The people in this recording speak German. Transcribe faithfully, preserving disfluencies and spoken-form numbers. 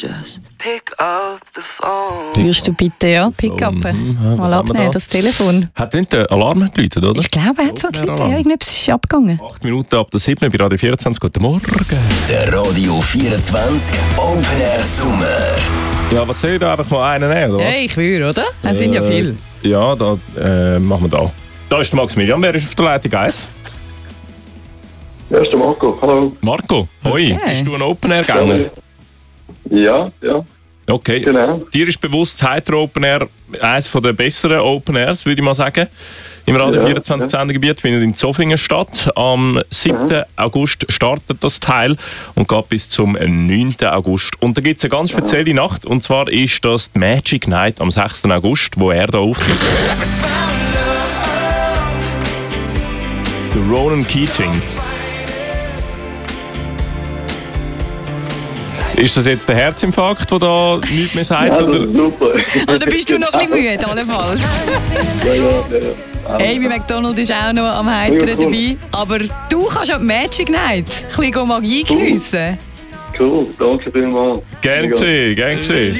just pick up the phone. Würdest du bitte, ja, pick-upen? Mhm, Mal abnehmen, da? Das Telefon. Hat nicht der Alarm geläutet, oder? Ich glaube, er hat wirklich geläutet. Ja, irgendetwas ist abgegangen. Acht Minuten ab der sieben bei Radio vierundzwanzig. Guten Morgen. Der Radio vierundzwanzig Open Air Sommer. Ja, was soll ich da einfach mal einen nehmen, oder? Ja, ich würde, oder? Es sind ja viele. Ja, da äh, machen wir da. Da ist der Maximilian. Wer ist auf der Leitung eins? Ja, ist der Marco. Hallo. Marco, hoi. Okay. Bist du ein Open-Air-Gänger? Ja, ja, Okay. genau. Dir ist bewusst, Heiter Open Air eines der besseren Open Airs, würde ich mal sagen. Im Radio Ja, vierundzwanzig ja. Sendegebiet findet in Zofingen statt. Am siebten August startet das Teil und geht bis zum neunten August. Und da gibt es eine ganz spezielle Nacht, und zwar ist das die Magic Night am sechsten August, wo er da auftritt. Der Ronan Keating. Ist das jetzt der Herzinfarkt, der da nichts mehr sagt? Ja, das oder? ist super. Oder bist du noch ein bisschen müde, allenfalls? Ja, ja, ja. Hey, wie McDonald ist auch noch am Heiteren Ja, cool. dabei. Aber du kannst ja die Magic Night ein bisschen Magie geniessen. Cool, danke vielmals. Gern geschehen, gern geschehen.